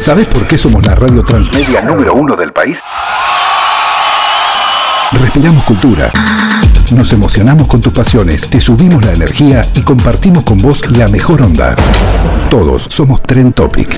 ¿Sabés por qué somos la radio transmedia número 1 del país? Respiramos cultura. Nos emocionamos con tus pasiones, te subimos la energía y compartimos con vos la mejor onda. Todos somos Trend Topic.